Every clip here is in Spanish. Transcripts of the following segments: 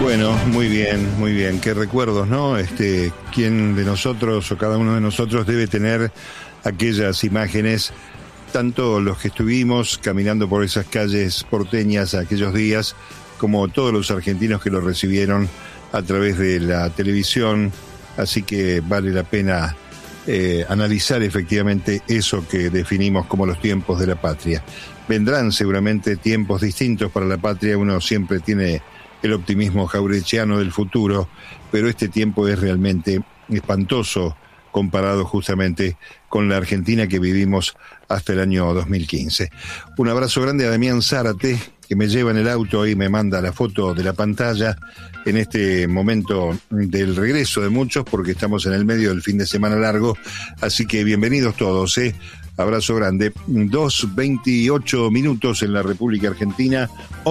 Bueno, muy bien. Qué recuerdos, ¿no? ¿Quién de nosotros o cada uno de nosotros debe tener aquellas imágenes, tanto los que estuvimos caminando por esas calles porteñas aquellos días, como todos los argentinos que lo recibieron a través de la televisión? Así que vale la pena analizar efectivamente eso que definimos como los tiempos de la patria. Vendrán seguramente tiempos distintos para la patria, uno siempre tiene el optimismo jaurechiano del futuro, pero este tiempo es realmente espantoso comparado justamente con la Argentina que vivimos hasta el año 2015. Un abrazo grande a Damián Zárate, que me lleva en el auto y me manda la foto de la pantalla en este momento del regreso de muchos, porque estamos en el medio del fin de semana largo, así que bienvenidos todos, Abrazo grande. 2:28 minutos en la República Argentina,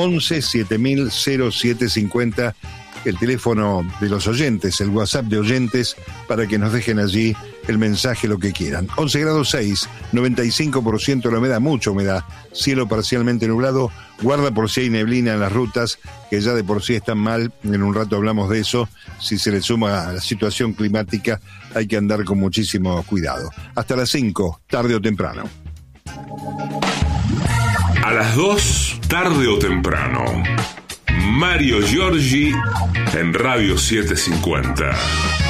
11-7000-0750, el teléfono de los oyentes, el WhatsApp de oyentes, para que nos dejen allí el mensaje, lo que quieran. 11 grados 6, 95% la humedad, mucha humedad, cielo parcialmente nublado, guarda por si hay neblina en las rutas, que ya de por sí están mal, en un rato hablamos de eso. Si se le suma a la situación climática, hay que andar con muchísimo cuidado. Hasta las 5, tarde o temprano. A las 2, tarde o temprano. Mario Giorgi en Radio 750.